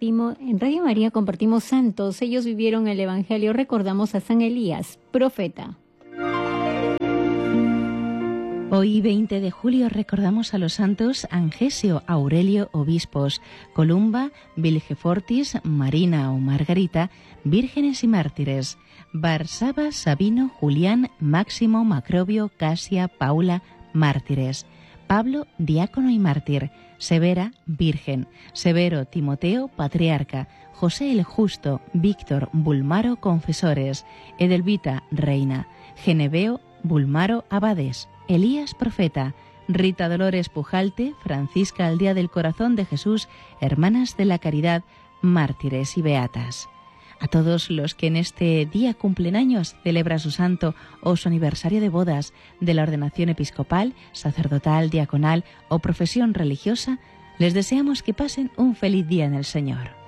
en Radio María compartimos santos. Ellos vivieron el Evangelio. Recordamos a San Elías, profeta. Hoy, 20 de julio, recordamos a los santos Angesio, Aurelio, obispos, Columba, Vilgefortis, Marina o Margarita, vírgenes y mártires, Barsaba, Sabino, Julián, Máximo, Macrobio, Casia, Paula, mártires, Pablo, diácono y mártir, Severa, virgen, Severo, Timoteo, patriarca, José el Justo, Víctor, Bulmaro, confesores, Edelvita, reina, Geneveo, Bulmaro, abades, Elías, profeta, Rita Dolores Pujalte, Francisca al Día del Corazón de Jesús, hermanas de la caridad, mártires y beatas. A todos los que en este día cumplen años, celebra su santo o su aniversario de bodas, de la ordenación episcopal, sacerdotal, diaconal o profesión religiosa, les deseamos que pasen un feliz día en el Señor.